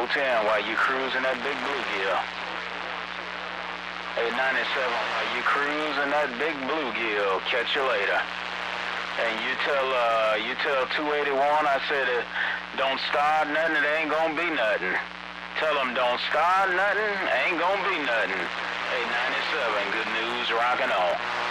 010 while you cruising that big bluegill. Hey, 97 while you cruising that big bluegill. Catch you later. And you tell 281 I said don't start nothing, it ain't gonna be nothing. Tell them don't start nothing, ain't gonna be nothing. Hey, 97, good news, rockin' on.